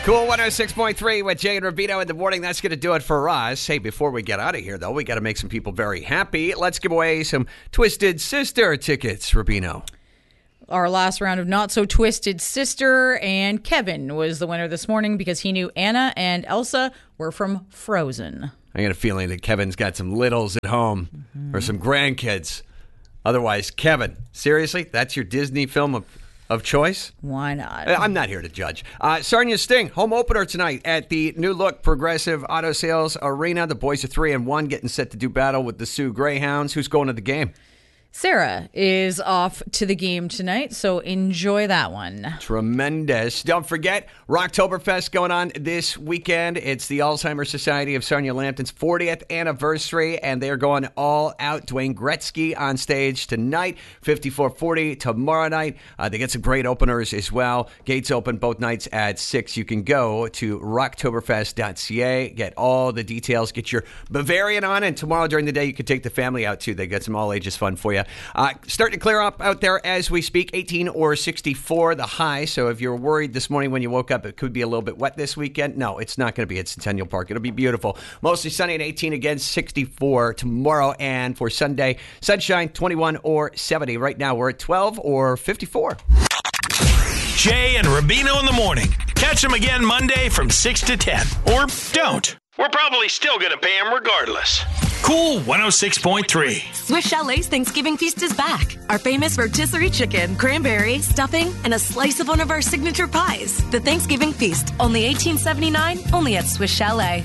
Cool 106.3 with Jay and Rubino in the morning. That's going to do it for us. Hey, before we get out of here, though, we got to make some people very happy. Let's give away some Twisted Sister tickets, Rubino. Our last round of Not So Twisted Sister, and Kevin was the winner this morning because he knew Anna and Elsa were from Frozen. I got a feeling that Kevin's got some littles at home or some grandkids. Otherwise, Kevin, seriously, that's your Disney film of choice? Why not? I'm not here to judge. Sarnia Sting, home opener tonight at the New Look Progressive Auto Sales Arena. The boys are 3-1, getting set to do battle with the Sioux Greyhounds. Who's going to the game? Sarah is off to the game tonight, so enjoy that one. Tremendous. Don't forget, Rocktoberfest going on this weekend. It's the Alzheimer's Society of Sarnia Lambton's 40th anniversary, and they're going all out. Dwayne Gretzky on stage tonight, 5440 tomorrow night. They get some great openers as well. Gates open both nights at 6. You can go to rocktoberfest.ca, get all the details, get your Bavarian on, and tomorrow during the day you can take the family out too. They got some all-ages fun for you. Starting to clear up out there as we speak, 18 or 64 the high. So if you're worried this morning when you woke up it could be a little bit wet this weekend, no, it's not going to be at Centennial Park. It'll be beautiful. Mostly sunny at 18 again, 64 tomorrow. And for Sunday, sunshine, 21 or 70. Right now we're at 12 or 54. Jay and Rubino in the morning. Catch them again Monday from 6 to 10. Or don't. We're probably still going to pay them regardless. Cool 106.3. Swiss Chalet's Thanksgiving Feast is back. Our famous rotisserie chicken, cranberry, stuffing, and a slice of one of our signature pies. The Thanksgiving Feast, only $18.79, only at Swiss Chalet.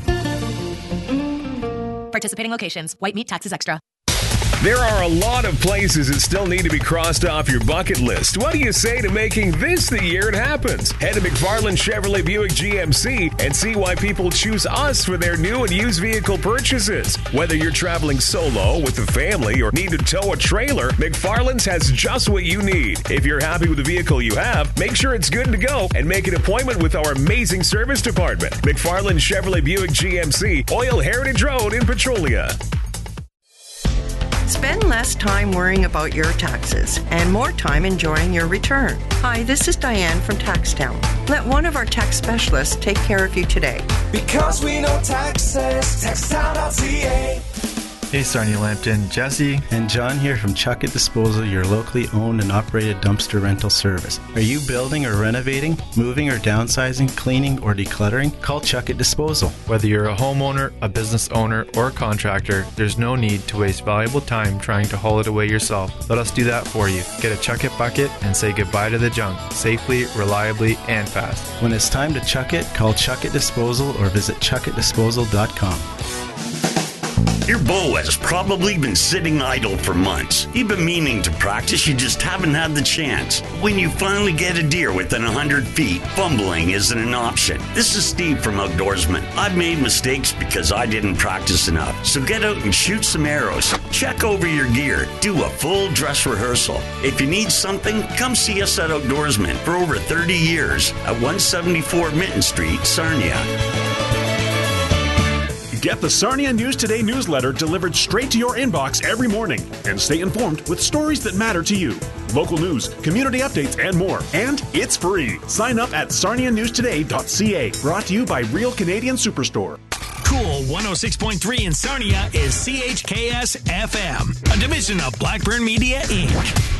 Participating locations. White meat taxes extra. There are a lot of places that still need to be crossed off your bucket list. What do you say to making this the year it happens? Head to McFarland Chevrolet Buick GMC and see why people choose us for their new and used vehicle purchases. Whether you're traveling solo, with a family, or need to tow a trailer, McFarland's has just what you need. If you're happy with the vehicle you have, make sure it's good to go and make an appointment with our amazing service department. McFarland Chevrolet Buick GMC, Oil Heritage Road in Petrolia. Spend less time worrying about your taxes and more time enjoying your return. Hi, this is Diane from TaxTown. Let one of our tax specialists take care of you today. Because we know taxes, taxtown.ca. Hey Sarnia Lambton, Jesse and John here from Chuck It Disposal, your locally owned and operated dumpster rental service. Are you building or renovating, moving or downsizing, cleaning or decluttering? Call Chuck It Disposal. Whether you're a homeowner, a business owner, or a contractor, there's no need to waste valuable time trying to haul it away yourself. Let us do that for you. Get a Chuck It bucket and say goodbye to the junk, safely, reliably, and fast. When it's time to chuck it, call Chuck It Disposal or visit chuckitdisposal.com. Your bow has probably been sitting idle for months. You've been meaning to practice, you just haven't had the chance. When you finally get a deer within 100 feet, fumbling isn't an option. This is Steve from Outdoorsman. I've made mistakes because I didn't practice enough. So get out and shoot some arrows. Check over your gear. Do a full dress rehearsal. If you need something, come see us at Outdoorsman for over 30 years at 174 Minton Street, Sarnia. Get the Sarnia News Today newsletter delivered straight to your inbox every morning and stay informed with stories that matter to you. Local news, community updates, and more. And it's free. Sign up at sarnianewstoday.ca. Brought to you by Real Canadian Superstore. Cool 106.3 in Sarnia is CHKS FM, a division of Blackburn Media Inc.